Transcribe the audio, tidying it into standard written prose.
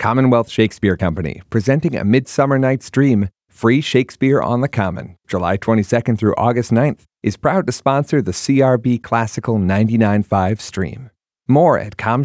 Commonwealth Shakespeare Company, presenting A Midsummer Night's Dream, free Shakespeare on the Common, July 22nd through August 9th, is proud to sponsor the CRB Classical 99.5 stream. More at